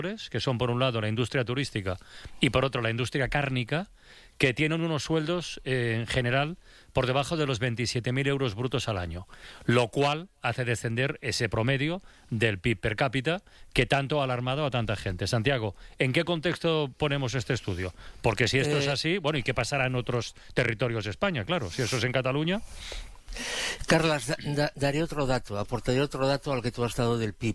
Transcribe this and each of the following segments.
que son por un lado la industria turística y por otro la industria cárnica, que tienen unos sueldos en general por debajo de los 27.000 euros brutos al año, lo cual hace descender ese promedio del PIB per cápita que tanto ha alarmado a tanta gente. Santiago, ¿en qué contexto ponemos este estudio? Porque si esto es así, bueno, ¿y qué pasará en otros territorios de España? Claro, si eso es en Cataluña. Carlas, daré otro dato, aportaré otro dato al que tú has dado del PIB.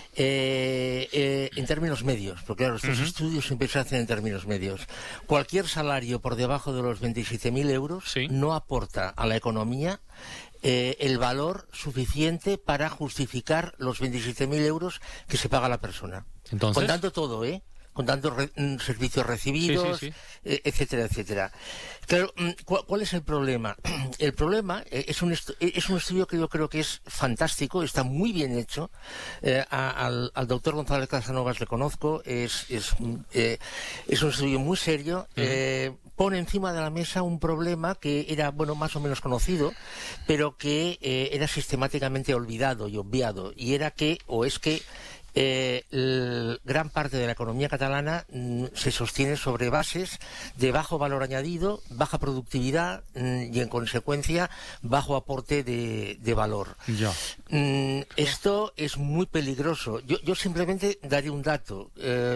En términos medios, porque claro, estos estudios siempre se hacen en términos medios. Cualquier salario por debajo de los 27.000 euros no aporta a la economía el valor suficiente para justificar los 27.000 euros que se paga a la persona. Entonces, contando todo, contando servicios recibidos, etcétera, etcétera. Claro, ¿cuál es el problema? El problema es un estudio que yo creo que es fantástico, está muy bien hecho. Al doctor González Casanovas le conozco, es un estudio muy serio. Pone encima de la mesa un problema que era, bueno, más o menos conocido, pero que era sistemáticamente olvidado y obviado, y era que, gran parte de la economía catalana se sostiene sobre bases de bajo valor añadido, baja productividad y en consecuencia bajo aporte de valor. Ya. Esto es muy peligroso. Yo simplemente daré un dato.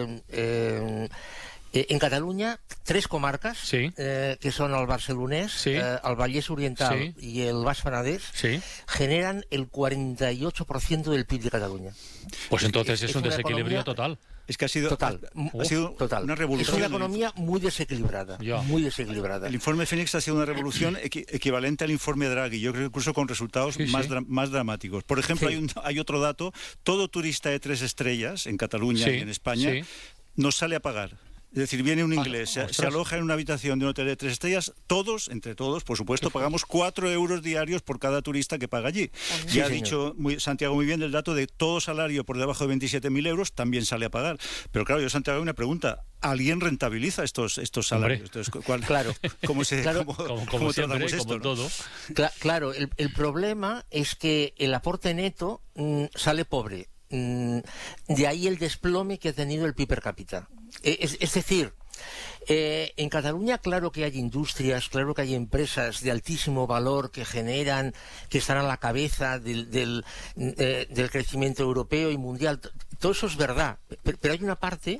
En Cataluña, 3 comarcas, que son el Barcelonés, el Vallès Oriental y el Baix Penedès, generan el 48% del PIB de Cataluña. Pues entonces es un desequilibrio total. Es que ha sido una revolución. Es una economía muy desequilibrada, muy desequilibrada. El informe Fénix ha sido una revolución equivalente al informe Draghi, yo creo que incluso con resultados más dramáticos. Por ejemplo, hay otro dato: todo turista de 3 estrellas en Cataluña y en España nos sale a pagar. Es decir, viene un inglés, se aloja en una habitación de un hotel de 3 estrellas, entre todos, por supuesto, pagamos 4 euros diarios por cada turista que paga allí. Ya ha dicho Santiago muy bien el dato de todo salario por debajo de 27.000 euros también sale a pagar. Pero claro, yo, Santiago, hay una pregunta: ¿alguien rentabiliza estos salarios? Entonces, ¿cómo tratamos esto? Como todo. Claro, el problema es que el aporte neto sale pobre. De ahí el desplome que ha tenido el PIB per cápita. Es decir, en Cataluña claro que hay industrias, claro que hay empresas de altísimo valor que generan, que están a la cabeza del crecimiento europeo y mundial. Todo eso es verdad, pero hay una parte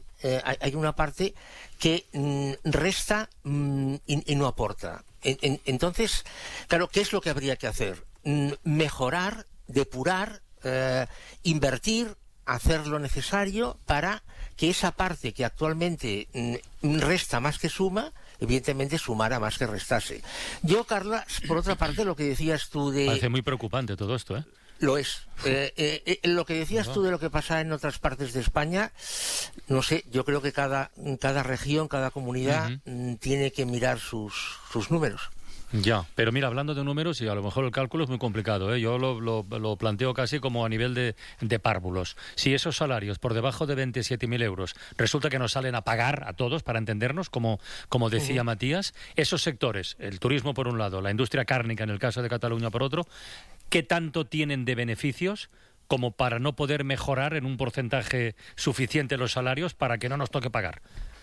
que resta y no aporta. Entonces, claro, ¿qué es lo que habría que hacer? Mejorar, depurar, invertir, hacer lo necesario para que esa parte que actualmente resta más que suma, evidentemente sumara más que restase. Yo, Carla, por otra parte, lo que decías tú de... Parece muy preocupante todo esto, ¿eh? Lo es. Lo que decías tú de lo que pasa en otras partes de España, no sé, yo creo que cada región, cada comunidad tiene que mirar sus números. Ya, pero mira, hablando de números, y a lo mejor el cálculo es muy complicado, ¿eh? Yo lo planteo casi como a nivel de párvulos. Si esos salarios por debajo de 27.000 euros resulta que nos salen a pagar a todos, para entendernos, como decía Matías, esos sectores, el turismo por un lado, la industria cárnica en el caso de Cataluña por otro, ¿qué tanto tienen de beneficios como para no poder mejorar en un porcentaje suficiente los salarios para que no nos toque pagar?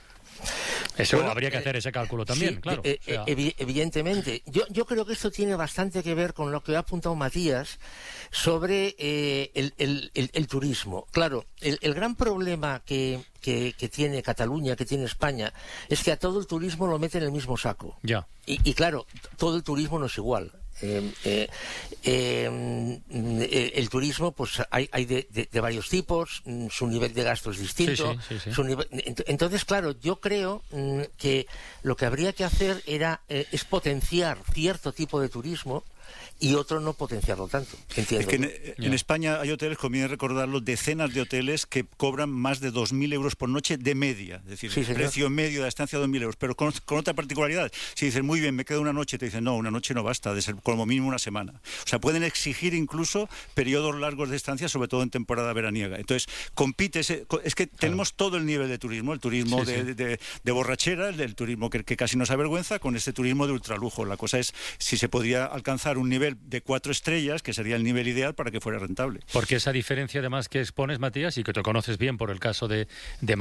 Eso habría que hacer ese cálculo también, claro. Evidentemente. Yo creo que esto tiene bastante que ver con lo que ha apuntado Matías sobre el turismo. Claro, el gran problema que tiene Cataluña, que tiene España, es que a todo el turismo lo mete en el mismo saco. Ya. Y claro, todo el turismo no es igual. El turismo, pues hay de varios tipos, su nivel de gasto es distinto. Sí. Entonces, claro, yo creo que lo que habría que hacer es potenciar cierto tipo de turismo y otro no potenciarlo tanto. Entiendo. Es que en España hay hoteles, conviene recordarlo, decenas de hoteles que cobran más de 2.000 euros por noche de media. Es decir, el precio medio de la estancia 2.000 euros. Pero con otra particularidad. Si dices, muy bien, me quedo una noche, te dicen, no, una noche no basta, de ser como mínimo una semana. O sea, pueden exigir incluso periodos largos de estancia, sobre todo en temporada veraniega. Entonces, es que tenemos todo el nivel de turismo, el turismo de borrachera, el turismo que casi nos avergüenza, con este turismo de ultralujo. La cosa es si se podría alcanzar alcanzar un nivel de 4 estrellas, que sería el nivel ideal para que fuera rentable. Porque esa diferencia además que expones, Matías, y que te conoces bien por el caso de